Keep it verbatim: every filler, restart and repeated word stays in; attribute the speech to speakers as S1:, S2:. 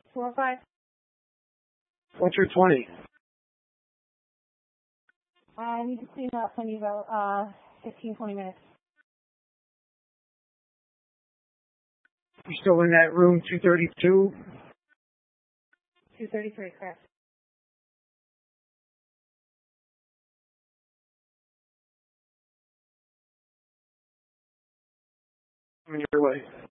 S1: four oh five.
S2: What's your twenty?
S1: I need to see about plenty about uh, fifteen, twenty minutes.
S2: You still in that room two thirty-two?
S1: two thirty-three, correct.
S2: On your way.